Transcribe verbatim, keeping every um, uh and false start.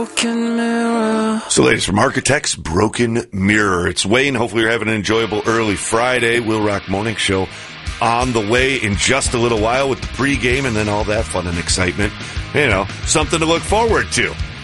broken mirror. So, ladies, from Architects, Broken Mirror. It's Wayne. Hopefully you're having an enjoyable early Friday. Will Rock Morning Show on the way in just a little while with the pregame and then all that fun and excitement. You know, something to look forward to.